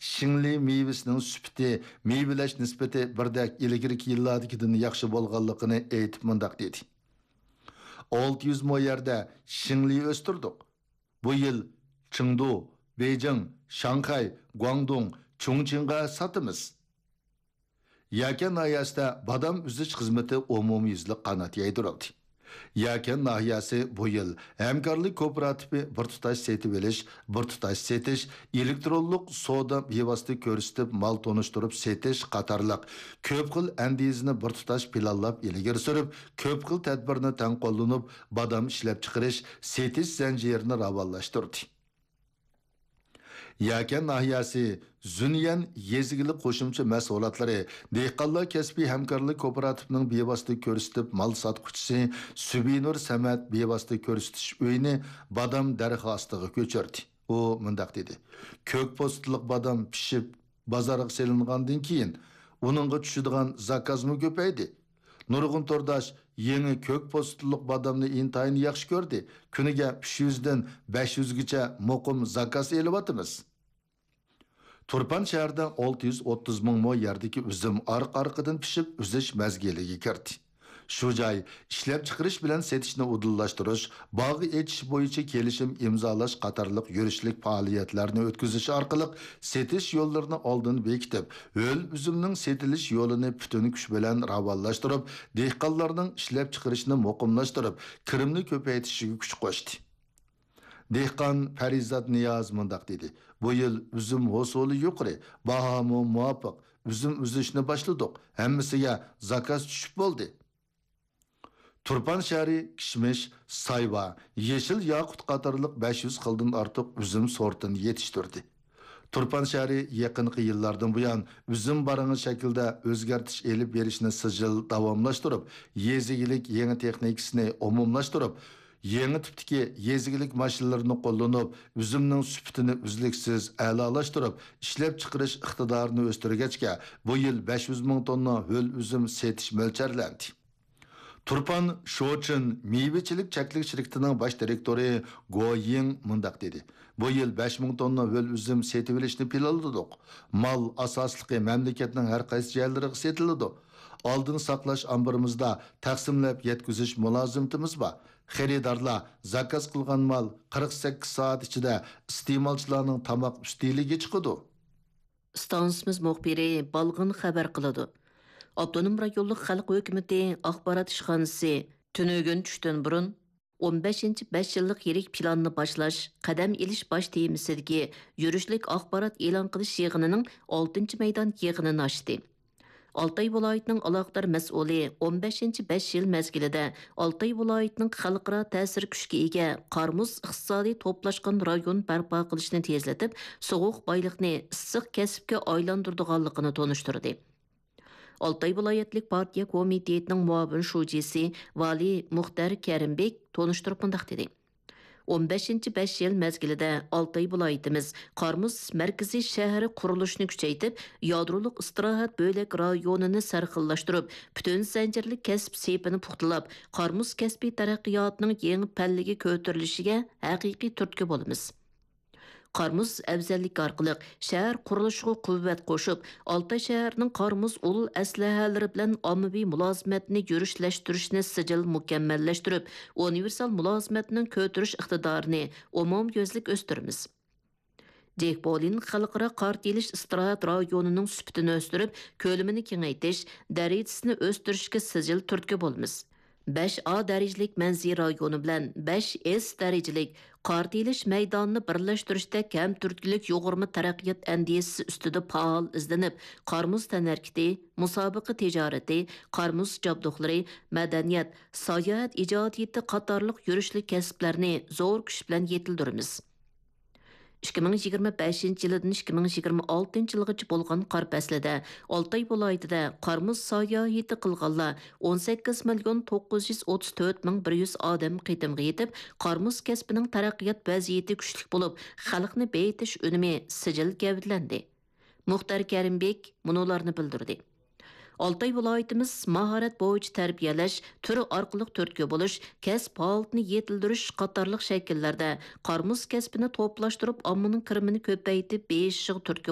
shingli meyvesining sufiti, meyvelash nisbati birdek ilgirki yillardagidan yaxshi bo'lganligini aytib mundaq dedi. 600 mo yerda shingli o'stirdik. Bu yil Chengdu, Beijing, Shanghai, Guangdong, Chongqingga satamiz. Yakan nahiyasida badam uzish xizmati umumyuzli qanot yaydirildi. Yakan nahiyasi bu yil hamkorlik kooperativi bir tutash setib olish, bir tutash setish, elektronlik savdo bevosita ko'rsatib mal tonishtirib setish qatorliq ko'p xil andizini bir tutash planlab ilgari surib, ko'p xil tadbirni tan qo'llanib, badam ishlab chiqarish, setish zanjirini ravonlashtirdi. Yakan nahiyasi Zunyan yezigilik qo'shimcha mahsulotlari dehqonlar kasbiy hamkorlik kooperativining bevosita ko'rsatib mal sotquchisi Subinur Samat bevosita ko'rsatish uyini badam darxostiga ko'chirdi. U mundaq dedi: "Ko'k postliq badam pishib bozorga selingandan keyin uningga tushadigan zakazmi ko'paydi. Nurg'un Tordash yangi ko'k postliq badamni intayin yaxshi ko'rdi. Kuniga 300 dan 500 gacha muqim zakaz elyapmiz." Turpan shahrida 630 ming mo yerdagi uzum arqa-arqadan pishib uzish mazgiliga kirdi. Shu joy ishlab chiqarish bilan setishni udullashtirish, bog'i etish bo'yicha kelishim imzolash qatorliq yurishlik faoliyatlarni o'tkazish orqali setish yo'llarini oldin bekitib, o'l uzumning setilish yo'lini butun kuch bilan ravonlashtirib, dehqonlarning ishlab chiqarishni muqimlashtirib, kirimni ko'paytirishiga kuch qo'shdi. Dehqon Farizat Niyoz mundaq dedi: "Bu yil uzum hosuli yuqori, bahomı muvofiq, uzum uzishni boshladik. Hammasiga zakaz tushib bo'ldi." Turpan shahri kishmish, sayva, yeshil yoqut qatorliq 500 xildan ortiq uzum sortini yetishtirdi. Turpan shahri yaqinqi yillardan buyon uzum barıngı shaklda o'zgartish elib berishni sijil davomlashtirib, yezigilik yangi texnikasini umumlashtirib, yangi tipdagi yezigilik mashinalarini qo'llanib, uzumning sifatini uzluksiz a'lolashtirib, ishlab chiqarish iqtidorini o'stirgachga bu yil 500 ming tonna ho'l uzum setish mo'ljallanadi. Turpan Shochen meyvechilik cheklik shirkatining bosh direktori Go Ying mundaq dedi: "Bu yil 5000 tonna ho'l uzum setib olishni planladik. Mal asosligi mamlakatning har qaysi joylariga setiladi. Oldin saqlash ambarimizda taqsimlab yetkazish mulozimtimiz bor. Xaridorlar zakaz qilgan mal 48 soat ichida iste'molchilarning tomoq ustiligiga chiqadi." Stansimiz muxbiri Balg'in xabar qiladi. Abdunum rayonluq xalq hökuməti axbarat işxanası tünügün tushdan burun 15. 5 yillik yirik planni boshlash, qadam ilish bosh temisidagi yurishlik axborot e'lon qilish yig'inining 6 maydon yig'inini ochdi. Altay viloyatining aloqador mas'uli 15. 5 yil mezgilida Altay viloyatining xalqaro ta'sir kuchiga ega Qarmuz iqtisodiy to'plashgan rayon barpo qilishni tezlatib, sovuq boyliqni issiq kasbga aylantirdiganligini tonishtirdi. Altay viloyatlik partiya komitetining muavin shujisi Vali Muxtar Karimbek tonishtirib mundaq dedi: 15. 5 yil mezgilida Altay viloyatimiz Qarmuz markaziy shahri qurilishini kuchaytirib, yadroliq istirohat bo'lak rayonini sarxillashtirib, butun zanjirlik kasb sepini puxtalab, Qarmuz kasbiy taraqqiyotining yangi pallaga ko'tarilishiga haqiqiy turtki bo'lamiz. Qarmuz afzallik orqali shahar qurilishiga quvvat qo'shib, Altay shahrining Qarmuz ul aslahalari bilan ommaviy mulozimatni yurishlashtirishni sijil mukammallashtirib, universal mulozimatning ko'tarish iqtidorini umumyuzlik o'stiramiz. Jekbolin xalqaro qartilish istirohat rayonining sifatini o'stirib, ko'lamini kengaytirish, darajasini o'stirishga sijil turtki bo'lamiz. 5A darajalik manzil rayoni bilan 5S darajalik qartilish maydonini birlashtirishda kam turtkilik yo'g'irma taraqqiyot andiyasi ustida faol izlanib, Qarmuz tanarkiti, musobaqa tijorati, Qarmuz jabduqlari, madaniyat, sayohat ijodiyati qatorliq yurishlik kasblarni zo'r kuch bilan yetildiramiz. 2025 yildan 2026 yilgacha bo'lgan qor faslida Altay viloyatida Qarmuz sayohati qilganlar 18 million 934 ming 100 odam qitimga yetib, Qarmuz kasbining taraqqiyot vaziyati kuchli bo'lib, xalqni beyitish unumi sijil gavdlandi. Muxtar Karimbek munolarni bildirdi. Altay viloyatimiz mahorat bo'yicha tarbiyalash, turi orqali turtki bo'lish, kasb holatini yetildirish qatorliq shakllarda Qarmuz kasbini to'plashtirib, ommaning kirimini ko'paytirib, beshiq turtki